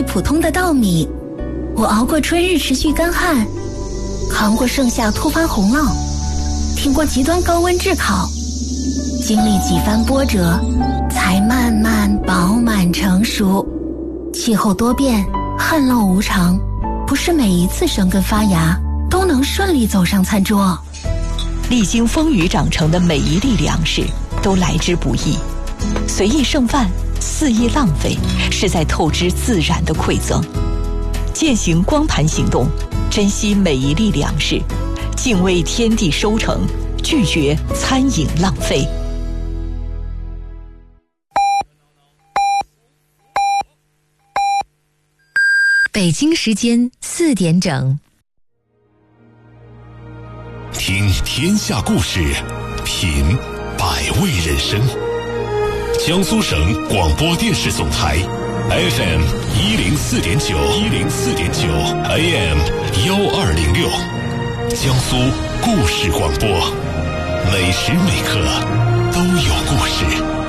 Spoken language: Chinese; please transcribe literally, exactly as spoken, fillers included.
普通的稻米，我熬过春日持续干旱，扛过盛夏突发洪涝，挺过极端高温炙烤，经历几番波折，才慢慢饱满成熟。气候多变，旱涝无常，不是每一次生根发芽都能顺利走上餐桌。 历经风雨长成的每一粒粮食都来之不易，随意剩饭，肆意浪费，是在透支自然的馈赠。践行光盘行动，珍惜每一粒粮食，敬畏天地收成，拒绝餐饮浪费。 北京时间四点整。 听天下故事，品百味人生。江苏省广播电视总台 F M 一零四点九，一零四点九 A M 幺二零六，江苏故事广播，每时每刻都有故事。